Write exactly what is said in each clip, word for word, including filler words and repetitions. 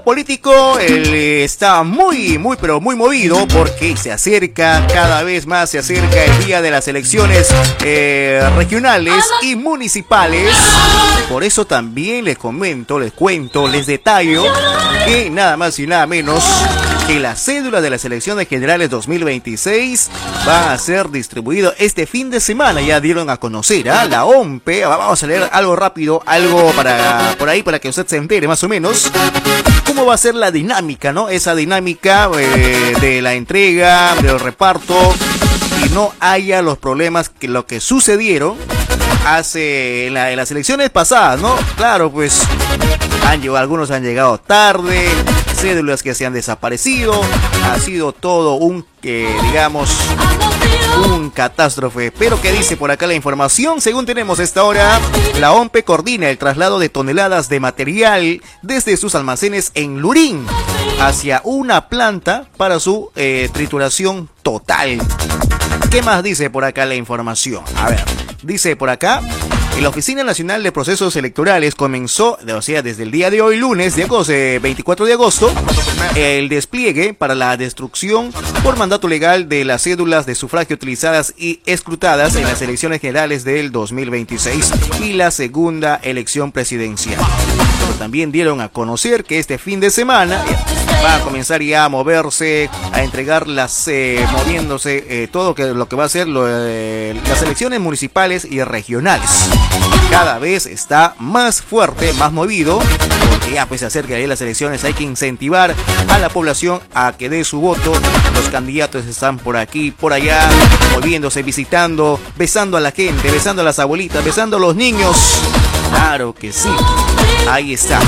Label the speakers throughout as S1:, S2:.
S1: político eh, está muy, muy, pero muy movido porque se acerca, cada vez más se acerca el día de las elecciones eh, regionales y municipales. Por eso también les comento, les cuento, les detallo que nada más y nada menos que la cédula de las elecciones generales dos mil veintiséis va a ser distribuido este fin de semana. Ya dieron a conocer, ¿eh? La O M P E. Vamos a leer algo rápido, algo para por ahí para que usted se entere más o menos cómo va a ser la dinámica, ¿no? Esa dinámica eh, de la entrega, del reparto, y no haya los problemas que lo que sucedieron hace en, la, en las elecciones pasadas, ¿no? Claro, pues han llegado, algunos han llegado tarde, cédulas que se han desaparecido, ha sido todo un, que digamos, un catástrofe. Pero ¿qué dice por acá la información? Según tenemos a esta hora, la O M P E coordina el traslado de toneladas de material desde sus almacenes en Lurín hacia una planta para su eh, trituración total. ¿Qué más dice por acá la información? A ver, dice por acá: la Oficina Nacional de Procesos Electorales comenzó, o sea, desde el día de hoy, lunes de agosto, veinticuatro de agosto, el despliegue para la destrucción por mandato legal de las cédulas de sufragio utilizadas y escrutadas en las elecciones generales del dos mil veintiséis y la segunda elección presidencial. También dieron a conocer que este fin de semana va a comenzar ya a moverse, a entregar las, eh, moviéndose eh, todo que, lo que va a ser lo, eh, las elecciones municipales y regionales. Cada vez está más fuerte, más movido, porque ya pues se acerca ahí las elecciones, hay que incentivar a la población a que dé su voto. Los candidatos están por aquí, por allá, moviéndose, visitando, besando a la gente, besando a las abuelitas, besando a los niños. Claro que sí, ahí está.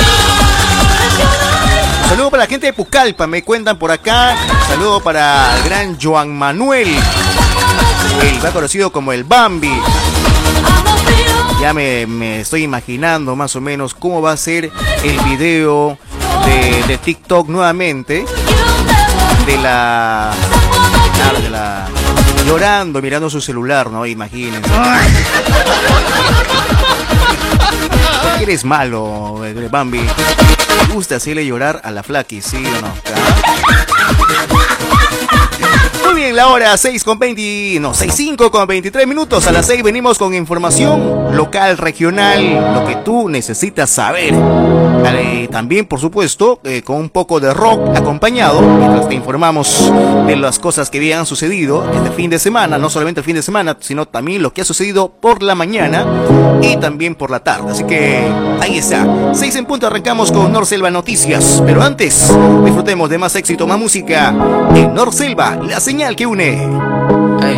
S1: Un saludo para la gente de Pucallpa, me cuentan por acá. Un saludo para el gran Joan Manuel, el más conocido como el Bambi. Ya me, me estoy imaginando más o menos cómo va a ser el video de, de TikTok nuevamente. De la, claro, de la... llorando, mirando su celular, ¿no? Imagínense. ¿Por qué eres malo, Bambi? ¿Te gusta hacerle llorar a la Flaki, sí o no? Muy bien, la hora seis con veinte, no, seis cinco con veintitrés minutos. A las seis venimos con información local, regional, lo que tú necesitas saber. Eh, también, por supuesto, eh, con un poco de rock acompañado, mientras te informamos de las cosas que habían sucedido este fin de semana. No solamente el fin de semana, sino también lo que ha sucedido por la mañana y también por la tarde. Así que ahí está, seis en punto, arrancamos con Norselva Noticias. Pero antes, disfrutemos de más éxito, más música en Norselva, la señal que une.